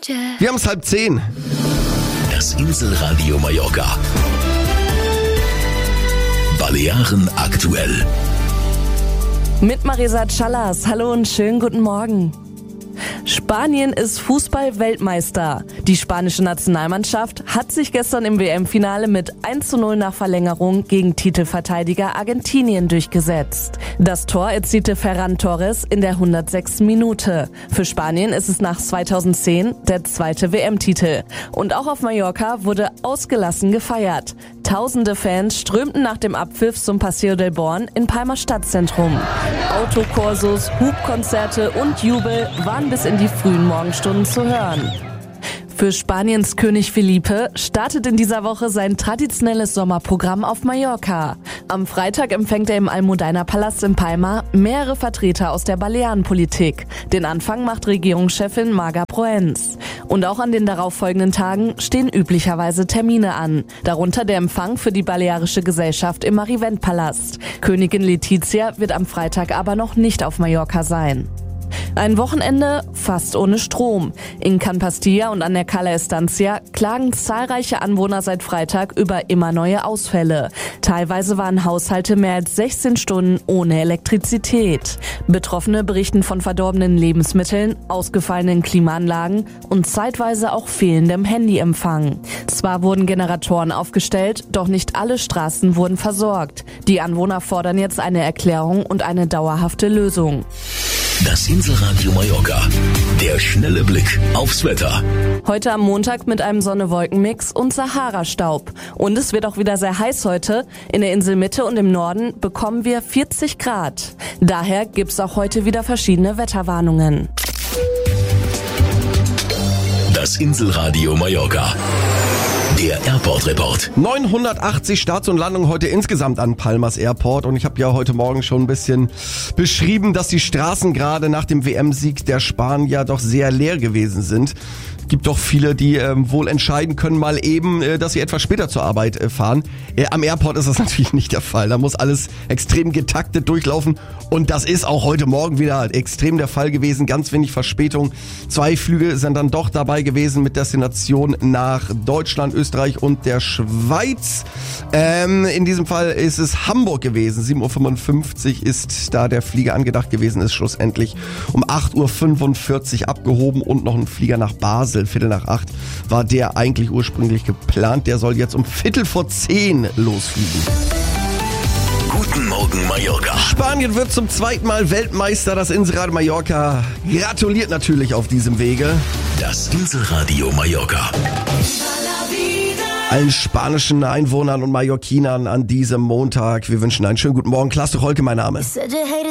Wir haben es 9:30. Das Inselradio Mallorca. Balearen aktuell. Mit Marisa Callas. Hallo und schönen guten Morgen. Spanien ist Fußball-Weltmeister. Die spanische Nationalmannschaft hat sich gestern im WM-Finale mit 1:0 nach Verlängerung gegen Titelverteidiger Argentinien durchgesetzt. Das Tor erzielte Ferran Torres in der 106. Minute. Für Spanien ist es nach 2010 der zweite WM-Titel. Und auch auf Mallorca wurde ausgelassen gefeiert. Tausende Fans strömten nach dem Abpfiff zum Paseo del Born in Palma Stadtzentrum. Autokorsos, Hubkonzerte und Jubel waren bis in die frühen Morgenstunden zu hören. Für Spaniens König Felipe startet in dieser Woche sein traditionelles Sommerprogramm auf Mallorca. Am Freitag empfängt er im Almudena-Palast in Palma mehrere Vertreter aus der Balearenpolitik. Den Anfang macht Regierungschefin Marga Proens. Und auch an den darauffolgenden Tagen stehen üblicherweise Termine an. Darunter der Empfang für die Balearische Gesellschaft im Marivent-Palast. Königin Letizia wird am Freitag aber noch nicht auf Mallorca sein. Ein Wochenende fast ohne Strom. In Can Pastilla und an der Cala Estancia klagen zahlreiche Anwohner seit Freitag über immer neue Ausfälle. Teilweise waren Haushalte mehr als 16 Stunden ohne Elektrizität. Betroffene berichten von verdorbenen Lebensmitteln, ausgefallenen Klimaanlagen und zeitweise auch fehlendem Handyempfang. Zwar wurden Generatoren aufgestellt, doch nicht alle Straßen wurden versorgt. Die Anwohner fordern jetzt eine Erklärung und eine dauerhafte Lösung. Das Inselradio Mallorca. Der schnelle Blick aufs Wetter. Heute am Montag mit einem Sonne-Wolken-Mix und Sahara-Staub. Und es wird auch wieder sehr heiß heute. In der Inselmitte und im Norden bekommen wir 40 Grad. Daher gibt's auch heute wieder verschiedene Wetterwarnungen. Das Inselradio Mallorca. Der Airport-Report. 980 Starts und Landungen heute insgesamt an Palmas Airport. Und ich habe ja heute Morgen schon ein bisschen beschrieben, dass die Straßen gerade nach dem WM-Sieg der Spanier doch sehr leer gewesen sind. Es gibt doch viele, die wohl entscheiden können, mal eben, dass sie etwas später zur Arbeit fahren. Am Airport ist das natürlich nicht der Fall. Da muss alles extrem getaktet durchlaufen. Und das ist auch heute Morgen wieder extrem der Fall gewesen. Ganz wenig Verspätung. 2 Flüge sind dann doch dabei gewesen mit Destination nach Deutschland, Österreich und der Schweiz. In diesem Fall ist es Hamburg gewesen. 7:55 Uhr ist da der Flieger angedacht gewesen, ist schlussendlich um 8:45 Uhr abgehoben und noch ein Flieger nach Basel. 7:45 war der eigentlich ursprünglich geplant. Der soll jetzt um 9:45 losfliegen. Guten Morgen Mallorca. Spanien wird zum zweiten Mal Weltmeister. Das Inselradio Mallorca gratuliert natürlich auf diesem Wege. Das Inselradio Mallorca. Allen spanischen Einwohnern und Mallorquinern an diesem Montag. Wir wünschen einen schönen guten Morgen. Klaas Tucholke, mein Name.